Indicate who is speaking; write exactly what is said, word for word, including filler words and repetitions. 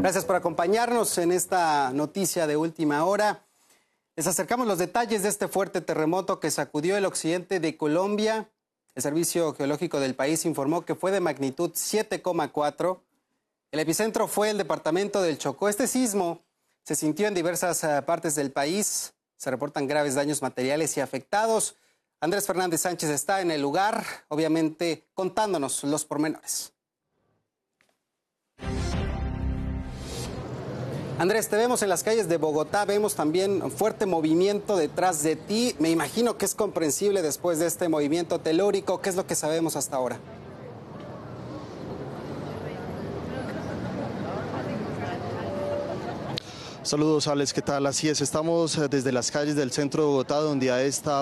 Speaker 1: Gracias por acompañarnos en esta noticia de última hora. Les acercamos los detalles de este fuerte terremoto que sacudió el occidente de Colombia. El Servicio Geológico del país informó que fue de magnitud siete coma cuatro. El epicentro fue el departamento del Chocó. Este sismo se sintió en diversas partes del país. Se reportan graves daños materiales y afectados. Andrés Fernández Sánchez está en el lugar, obviamente contándonos los pormenores. Andrés, te vemos en las calles de Bogotá, vemos también un fuerte movimiento detrás de ti. Me imagino que es comprensible después de este movimiento telúrico. ¿Qué es lo que sabemos hasta ahora?
Speaker 2: Saludos, Alex, ¿qué tal? Así es, estamos desde las calles del centro de Bogotá, donde a esta